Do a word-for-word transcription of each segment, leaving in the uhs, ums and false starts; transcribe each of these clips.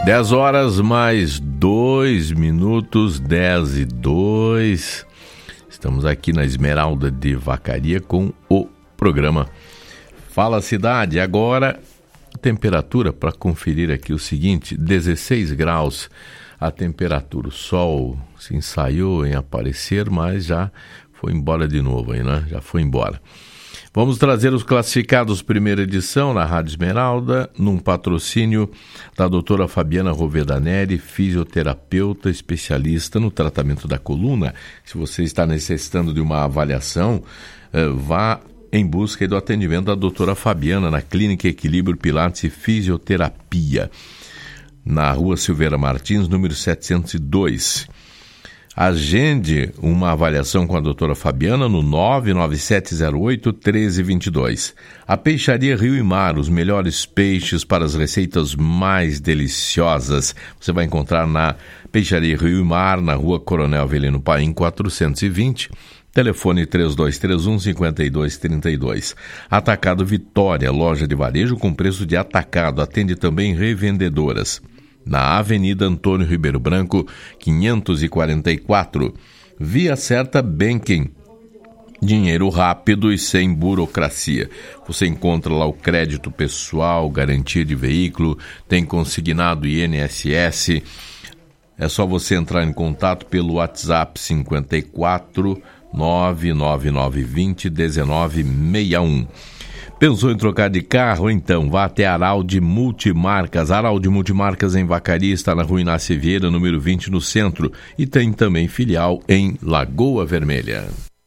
dez horas mais dois minutos, dez e dois. Estamos aqui na Esmeralda de Vacaria com o programa Fala Cidade. Agora, a temperatura, para conferir aqui o seguinte, dezesseis graus a temperatura. O sol se ensaiou em aparecer, mas já foi embora de novo aí, né? Já foi embora. Vamos trazer os classificados primeira edição na Rádio Esmeralda, num patrocínio da doutora Fabiana Rovedaneri, fisioterapeuta especialista no tratamento da coluna. Se você está necessitando de uma avaliação, vá em busca do atendimento da doutora Fabiana na Clínica Equilíbrio Pilates e Fisioterapia, na Rua Silveira Martins, número setecentos e dois. Agende uma avaliação com a doutora Fabiana no nove nove sete zero oito, um três dois dois. A Peixaria Rio e Mar, os melhores peixes para as receitas mais deliciosas. Você vai encontrar na Peixaria Rio e Mar, na Rua Coronel Avelino Paim, quatrocentos e vinte. Telefone três dois três um, cinco dois três dois. Atacado Vitória, loja de varejo com preço de atacado. Atende também revendedoras. Na Avenida Antônio Ribeiro Branco, quinhentos e quarenta e quatro. Via Certa Banking. Dinheiro rápido e sem burocracia. Você encontra lá o crédito pessoal, garantia de veículo, tem consignado I N S S. É só você entrar em contato pelo WhatsApp cinco quatro nove nove nove dois zero um nove seis um. Pensou em trocar de carro? Então vá até Araldi Multimarcas. Araldi Multimarcas em Vacaria está na Rua Inácio Vieira, número vinte, no centro. E tem também filial em Lagoa Vermelha.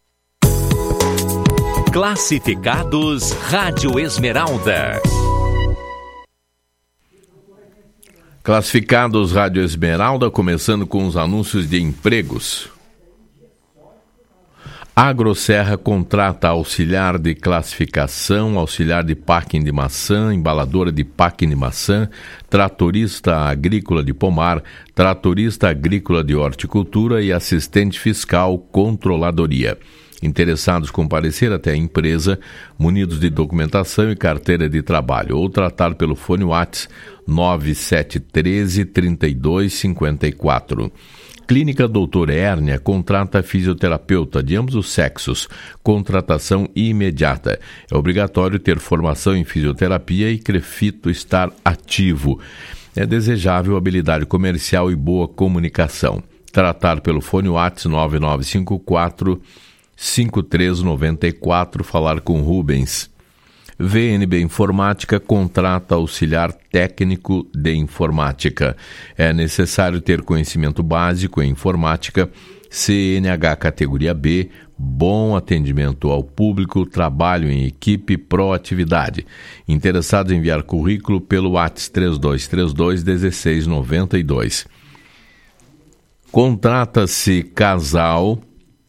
Classificados Rádio Esmeralda. Classificados Rádio Esmeralda, começando com os anúncios de empregos. Agroserra contrata auxiliar de classificação, auxiliar de packing de maçã, embaladora de packing de maçã, tratorista agrícola de pomar, tratorista agrícola de horticultura e assistente fiscal controladoria. Interessados comparecer até a empresa, munidos de documentação e carteira de trabalho, ou tratar pelo fone WhatsApp nove sete um três, três dois cinco quatro. Clínica Doutor Hérnia contrata fisioterapeuta de ambos os sexos. Contratação imediata. É obrigatório ter formação em fisioterapia e Crefito estar ativo. É desejável habilidade comercial e boa comunicação. Tratar pelo fone WhatsApp nove nove cinco quatro, cinco três nove quatro. Falar com Rubens. V N B Informática contrata auxiliar técnico de informática. É necessário ter conhecimento básico em informática, C N H categoria B, bom atendimento ao público, trabalho em equipe, proatividade. Interessados em enviar currículo pelo WhatsApp três dois três dois, um seis nove dois. Contrata-se casal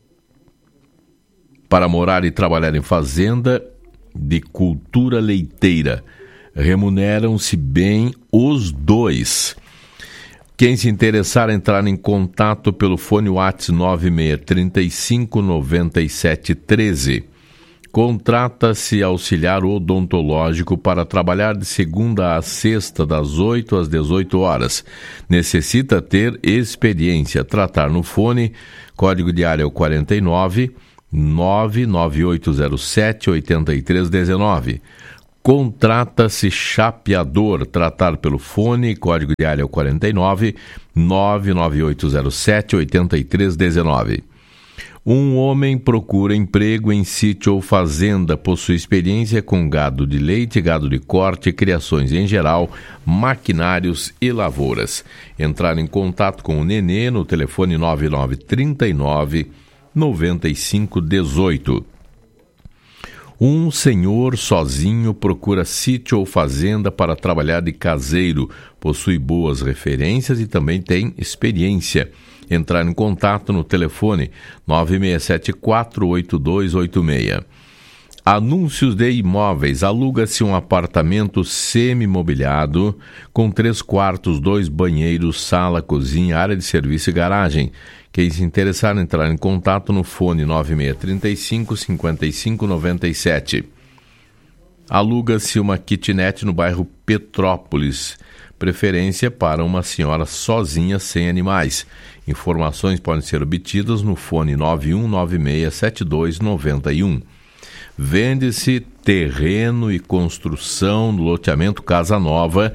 para morar e trabalhar em fazenda de cultura leiteira. Remuneram-se bem os dois. Quem se interessar, entrar em contato pelo fone WhatsApp nove seis três cinco nove sete um três. Contrata-se auxiliar odontológico para trabalhar de segunda a sexta, das oito às dezoito horas. Necessita ter experiência. Tratar no fone, código de área quarenta e nove, nove nove oito zero sete, oito três um nove. Contrata-se chapeador, tratar pelo fone, código de área quarenta e nove, nove nove oito zero sete, oito três um nove. Um homem procura emprego em sítio ou fazenda, possui experiência com gado de leite, gado de corte, criações em geral, maquinários e lavouras. Entrar em contato com o Nenê no telefone nove nove três nove, nove cinco um oito. Um senhor sozinho procura sítio ou fazenda para trabalhar de caseiro, possui boas referências e também tem experiência. Entrar em contato no telefone nove seis sete quatro, oito dois oito seis. Anúncios de imóveis. Aluga-se um apartamento semi-mobiliado com três quartos, dois banheiros, sala, cozinha, área de serviço e garagem. Quem se interessar, entrar em contato no fone nove seis três cinco, cinco cinco nove sete. Aluga-se uma kitnet no bairro Petrópolis preferência para uma senhora sozinha sem animais. Informações podem ser obtidas no fone nove um nove seis sete dois nove um. Vende-se terreno e construção no loteamento Casa Nova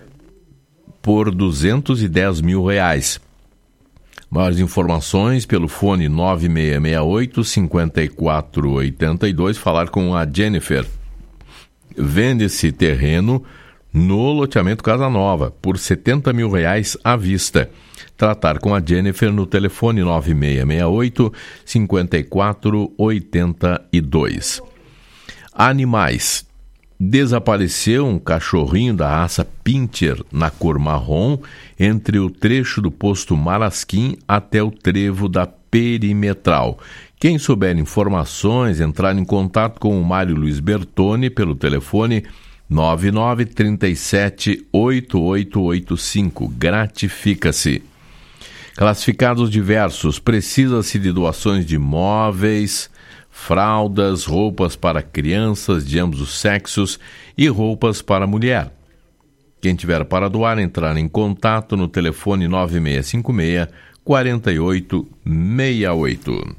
por duzentos e dez mil reais. Maiores informações pelo fone nove seis seis oito cinco quatro oito dois, falar com a Jennifer. Vende-se terreno no loteamento Casa Nova por setenta mil reais à vista. Tratar com a Jennifer no telefone nove seis seis oito cinco quatro oito dois. Animais. Desapareceu um cachorrinho da raça Pinscher na cor marrom entre o trecho do posto Marasquim até o trevo da Perimetral. Quem souber informações, entrar em contato com o Mário Luiz Bertoni pelo telefone nove nove três sete oito oito oito cinco. Gratifica-se. Classificados diversos. Precisa-se de doações de móveis, fraldas, roupas para crianças de ambos os sexos e roupas para mulher. Quem tiver para doar, entrar em contato no telefone nove seis cinco seis quatro oito seis oito.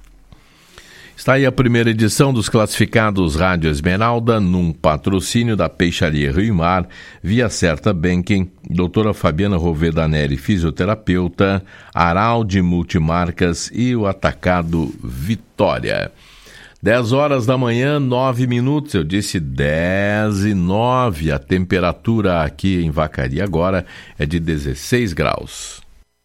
Está aí a primeira edição dos classificados Rádio Esmeralda, num patrocínio da Peixaria Rio e Mar, Via Certa Banking, doutora Fabiana Roveda Neri, fisioterapeuta, Araldi Multimarcas e o Atacado Vitória. dez horas da manhã, nove minutos, eu disse dez e nove, a temperatura aqui em Vacaria agora é de dezesseis graus.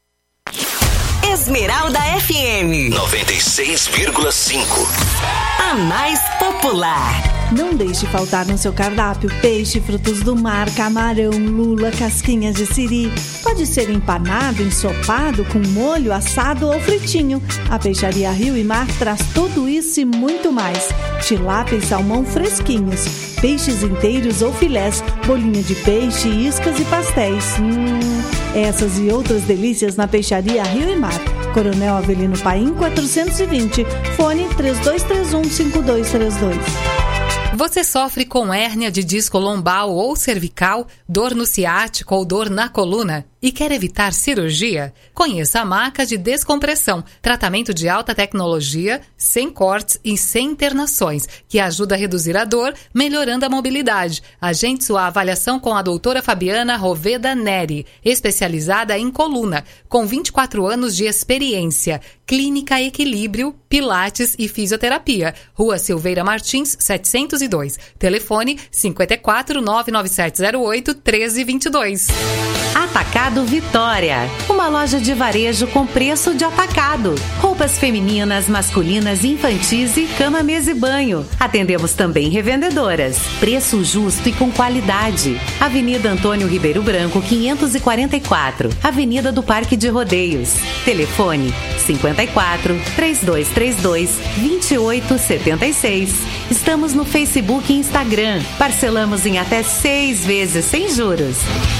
Esmeralda F M noventa e seis vírgula cinco. A mais popular. Não deixe faltar no seu cardápio peixe, frutos do mar, camarão, lula, casquinhas de siri. Pode ser empanado, ensopado, com molho, assado ou fritinho. A Peixaria Rio e Mar traz tudo isso e muito mais. Tilápia e salmão fresquinhos, peixes inteiros ou filés, bolinho de peixe, iscas e pastéis. Hum, essas e outras delícias na Peixaria Rio e Mar. Coronel Avelino Paim quatrocentos e vinte, fone três dois três um cinco dois três dois. Você sofre com hérnia de disco lombar ou cervical, dor no ciático ou dor na coluna e quer evitar cirurgia? Conheça a Maca de Descompressão, tratamento de alta tecnologia, sem cortes e sem internações, que ajuda a reduzir a dor, melhorando a mobilidade. Agende sua avaliação com a doutora Fabiana Roveda Neri, especializada em coluna, com vinte e quatro anos de experiência. Clínica Equilíbrio, Pilates e Fisioterapia. Rua Silveira Martins, setecentos e dois. Telefone cinco quatro nove nove sete zero oito um três dois dois. Atacado Vitória. Uma loja de varejo com preço de atacado. Roupas femininas, masculinas, infantis e cama, mesa e banho. Atendemos também revendedoras. Preço justo e com qualidade. Avenida Antônio Ribeiro Branco, quinhentos e quarenta e quatro. Avenida do Parque de Rodeios. Telefone cinco quatro três dois três dois dois oito sete seis. Estamos no Facebook e Instagram. Parcelamos em até seis vezes sem juros.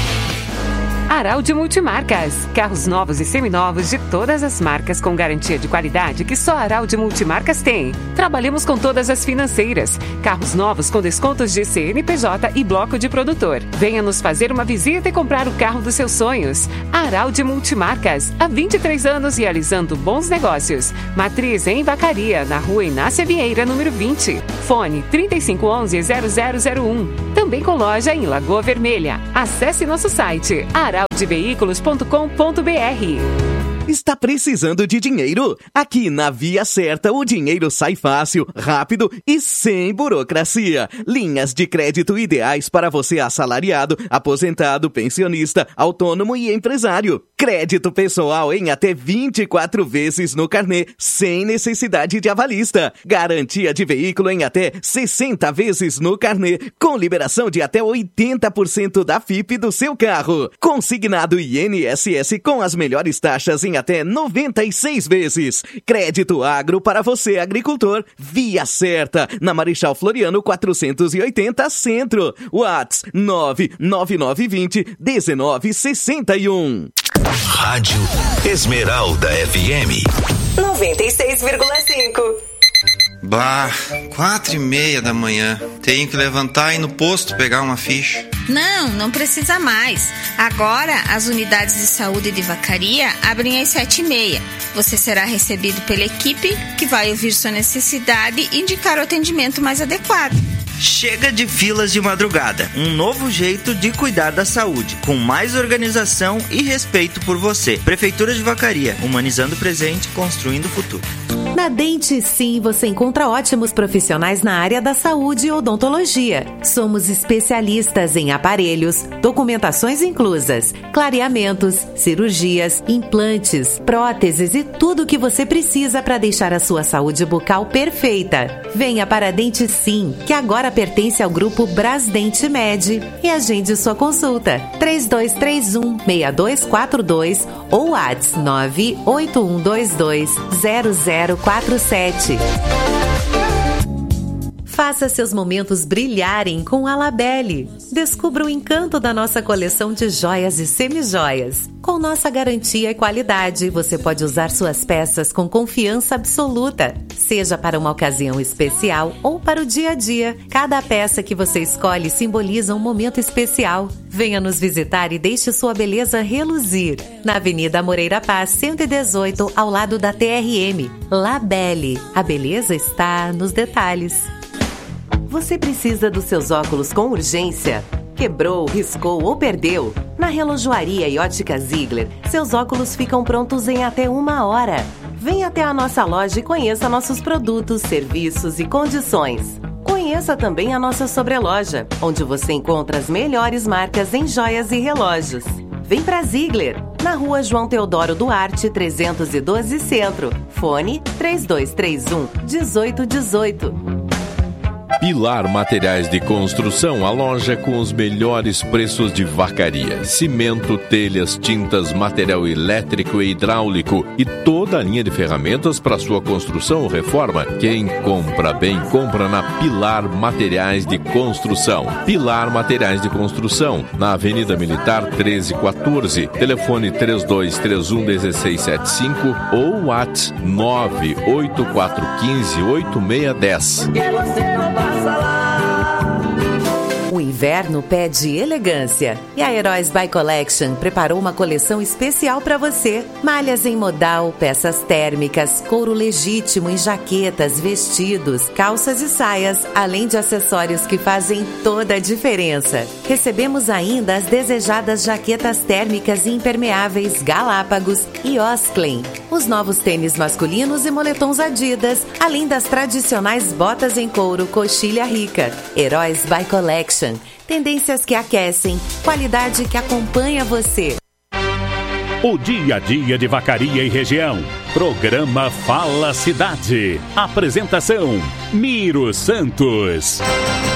Araldi Multimarcas. Carros novos e seminovos de todas as marcas com garantia de qualidade que só a Araldi Multimarcas tem. Trabalhamos com todas as financeiras. Carros novos com descontos de C N P J e bloco de produtor. Venha nos fazer uma visita e comprar o carro dos seus sonhos. Araldi Multimarcas. Há vinte e três anos realizando bons negócios. Matriz em Vacaria, na rua Inácia Vieira, número vinte. Fone trinta e cinco onze zero zero zero um. Também com loja em Lagoa Vermelha. Acesse nosso site araldi veículos ponto com ponto b r. Está precisando de dinheiro? Aqui na Via Certa o dinheiro sai fácil, rápido e sem burocracia. Linhas de crédito ideais para você assalariado, aposentado, pensionista, autônomo e empresário. Crédito pessoal em até vinte e quatro vezes no carnê, sem necessidade de avalista. Garantia de veículo em até sessenta vezes no carnê, com liberação de até oitenta por cento da F I P do seu carro. Consignado I N S S com as melhores taxas em até noventa e seis vezes. Crédito agro para você, agricultor. Via Certa, na Marechal Floriano quatrocentos e oitenta Centro. WhatsApp nove nove nove dois zero um nove seis um. Rádio Esmeralda F M noventa e seis vírgula cinco. Bah, quatro e meia da manhã. Tenho que levantar e ir no posto pegar uma ficha. Não, não precisa mais. Agora, as unidades de saúde de Vacaria abrem às sete e meia. Você será recebido pela equipe que vai ouvir sua necessidade e indicar o atendimento mais adequado. Chega de filas de madrugada. Um novo jeito de cuidar da saúde, com mais organização e respeito por você. Prefeitura de Vacaria, humanizando o presente, construindo o futuro. Na Dente Sim, você encontra ótimos profissionais na área da saúde e odontologia. Somos especialistas em aparelhos, documentações inclusas, clareamentos, cirurgias, implantes, próteses e tudo o que você precisa para deixar a sua saúde bucal perfeita. Venha para a Dente Sim, que agora pertence ao grupo Brasdente Med, e agende sua consulta. três dois três um, seis dois quatro dois ou WhatsApp nove oito um dois dois zero zero quatro sete. Faça seus momentos brilharem com a Labelle. Descubra o encanto da nossa coleção de joias e semijoias. Com nossa garantia e qualidade, você pode usar suas peças com confiança absoluta. Seja para uma ocasião especial ou para o dia a dia, cada peça que você escolhe simboliza um momento especial. Venha nos visitar e deixe sua beleza reluzir. Na Avenida Moreira Paz, cento e dezoito, ao lado da T R M. Labelle. A beleza está nos detalhes. Você precisa dos seus óculos com urgência? Quebrou, riscou ou perdeu? Na Relojoaria e Ótica Ziegler, seus óculos ficam prontos em até uma hora. Venha até a nossa loja e conheça nossos produtos, serviços e condições. Conheça também a nossa sobreloja, onde você encontra as melhores marcas em joias e relógios. Vem pra Ziegler, na Rua João Teodoro Duarte, trezentos e doze Centro. Fone três dois três um, um oito um oito. Pilar Materiais de Construção, a loja com os melhores preços de Vacaria. Cimento, telhas, tintas, material elétrico e hidráulico e toda a linha de ferramentas para sua construção ou reforma. Quem compra bem, compra na Pilar Materiais de Construção. Pilar Materiais de Construção, na Avenida Militar treze quatorze. Telefone três dois três um, um seis sete cinco ou WhatsApp nove oito quatro um cinco oito seis um zero. O inverno pede elegância e a Heróis by Collection preparou uma coleção especial para você. Malhas em modal, peças térmicas, couro legítimo em jaquetas, vestidos, calças e saias, além de acessórios que fazem toda a diferença. Recebemos ainda as desejadas jaquetas térmicas e impermeáveis Galápagos e Osklen, os novos tênis masculinos e moletons Adidas, além das tradicionais botas em couro Coxilha Rica. Heróis by Collection. Tendências que aquecem, qualidade que acompanha você. O dia a dia de Vacaria e região. Programa Fala Cidade. Apresentação: Miro Santos.